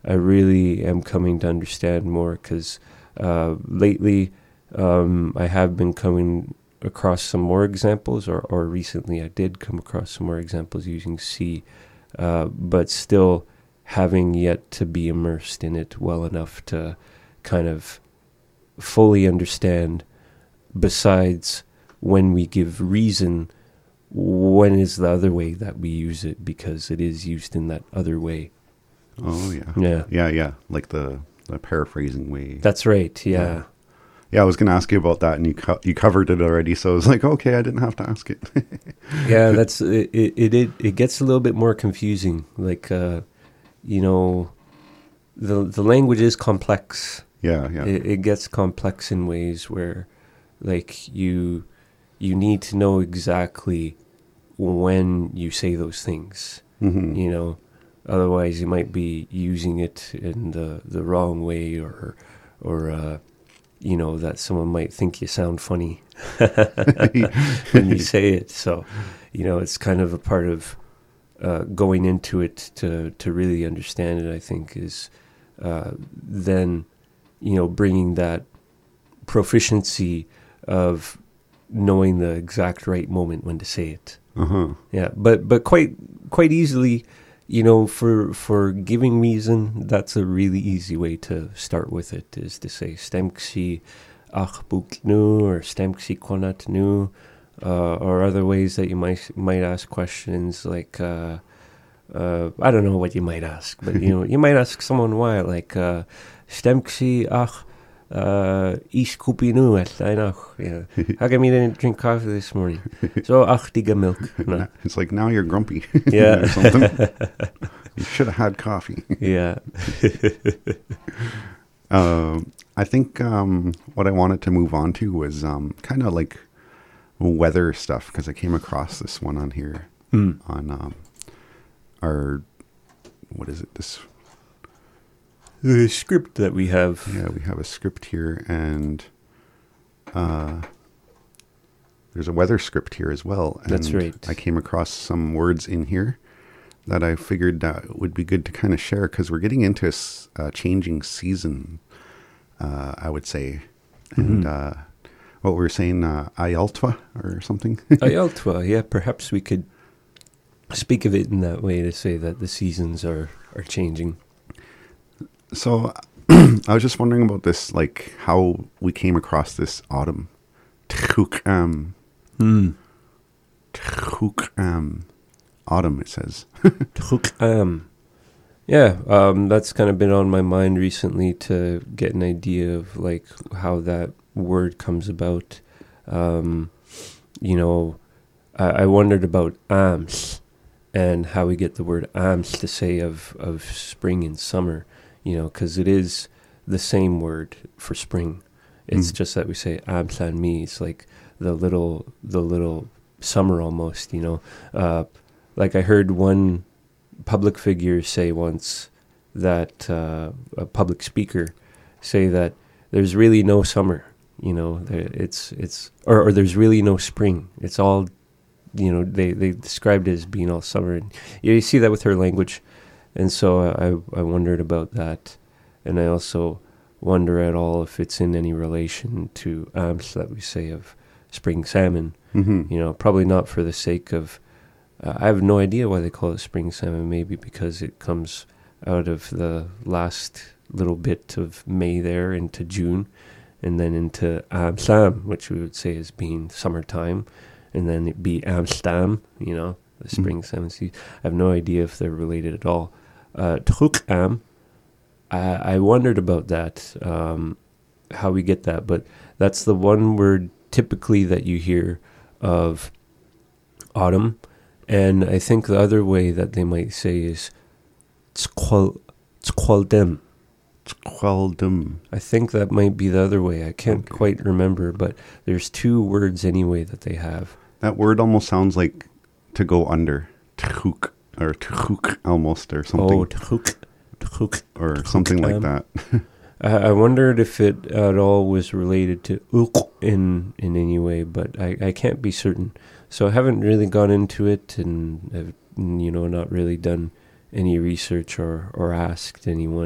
I really am coming to understand more, because lately I have been coming across some more examples, or recently I did come across some more examples using C, but still having yet to be immersed in it well enough to kind of fully understand, besides when we give reason, when is the other way that we use it, because it is used in that other way. Oh, yeah. Yeah. Like the paraphrasing way. That's right, yeah. Yeah, I was going to ask you about that, and you covered it already, so I was like, okay, I didn't have to ask it. Yeah, that's it gets a little bit more confusing. Like, you know, the language is complex. Yeah. It gets complex in ways where, like, you need to know exactly when you say those things. Mm-hmm. You know, otherwise you might be using it in the wrong way, or you know, that someone might think you sound funny when you say it. So, you know, it's kind of a part of going into it to really understand it, I think, is then, you know, bringing that proficiency of knowing the exact right moment when to say it. Uh-huh. Yeah, but quite easily, you know, for giving reason, that's a really easy way to start with it, is to say stemksi ach boek nu, or stemksi konat nu, or other ways that you might ask questions, like I don't know what you might ask, but you know, you might ask someone why, like stemksi ach is koopie nu at nog. Yeah. How come you didn't drink coffee this morning? So achtige milk. No. It's like, now you're grumpy. Yeah. Or something. You should have had coffee. Yeah. I think what I wanted to move on to was kind of like weather stuff, because I came across this one on here on our, what is it, this... The script that we have. Yeah, we have a script here, and there's a weather script here as well. And That's right. I came across some words in here that I figured would be good to kind of share, because we're getting into a changing season, I would say. And what we were saying, Ayaltwa or something? Ayaltwa, yeah, perhaps we could speak of it in that way, to say that the seasons are changing. So I was just wondering about this, like how we came across this autumn. Autumn, it says. Yeah, that's kind of been on my mind recently, to get an idea of like how that word comes about. You know, I wondered about ams, and how we get the word ams to say of spring and summer. You know, because it is the same word for spring. It's just that we say amsan mi. It's like the little summer almost. You know, like I heard one public figure say once, that a public speaker say that there's really no summer. You know, or there's really no spring. It's all, you know, they described it as being all summer, and you see that with her language. And so I wondered about that, and I also wonder at all if it's in any relation to ams that we say of spring salmon. Mm-hmm. You know, probably not for the sake of, I have no idea why they call it spring salmon, maybe because it comes out of the last little bit of May there into June, and then into Amsam, which we would say is being summertime, and then it'd be Amsterdam, you know, the spring salmon season. I have no idea if they're related at all. Trukam, I wondered about that, how we get that, but that's the one word typically that you hear of autumn, and I think the other way that they might say is tsqualdem. I think that might be the other way. I can't quite remember, but there's two words anyway that they have. That word almost sounds like to go under. Tchuk, or tchuk almost, or something. Oh, tchuk. Or something like that. I wondered if it at all was related to uk in any way, but I can't be certain. So I haven't really gone into it, and I've, you know, not really done any research or asked anyone